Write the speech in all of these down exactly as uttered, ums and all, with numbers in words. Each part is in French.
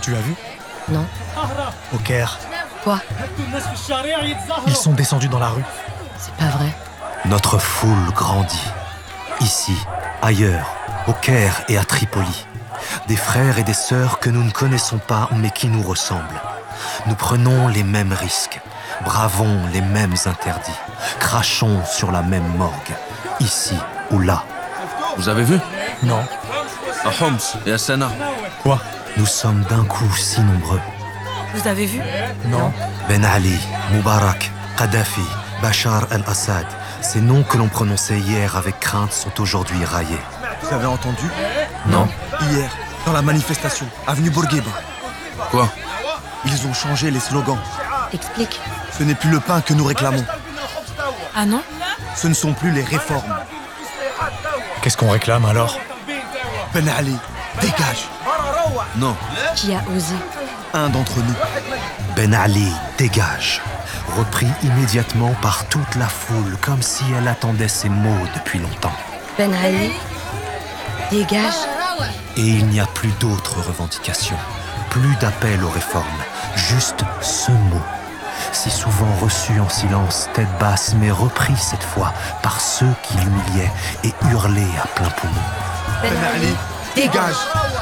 Tu as vu? Non. Au Caire, Quoi? ils sont descendus dans la rue. C'est pas vrai. Notre foule grandit. Ici, ailleurs, au Caire et à Tripoli. Des frères et des sœurs que nous ne connaissons pas mais qui nous ressemblent. Nous prenons les mêmes risques, bravons les mêmes interdits, crachons sur la même morgue, ici ou là. Vous avez vu? Non. À Homs et à Sanaa. Quoi? Nous sommes d'un coup si nombreux. Vous avez vu? Non. Ben Ali, Moubarak, Kadhafi, Bachar el-Assad, ces noms que l'on prononçait hier avec crainte sont aujourd'hui raillés. Vous avez entendu? Non. Hier, dans la manifestation, avenue Bourguiba, Quoi? ils ont changé les slogans. Explique. Ce n'est plus le pain que nous réclamons. Ah non? Ce ne sont plus les réformes. Qu'est-ce qu'on réclame alors? Ben Ali, dégage. Non. Qui a osé? Un d'entre nous. Ben Ali, dégage. Repris immédiatement par toute la foule, comme si elle attendait ces mots depuis longtemps. Ben Ali? Dégage. Et il n'y a plus d'autres revendications, plus d'appel aux réformes, juste ce mot. Si souvent reçu en silence, tête basse, mais repris cette fois par ceux qui l'humiliaient et hurlaient à plein poumon. Ben Ali, dégage.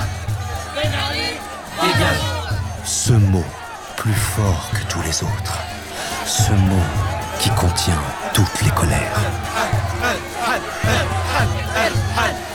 Ce mot, plus fort que tous les autres. Ce mot qui contient toutes les colères.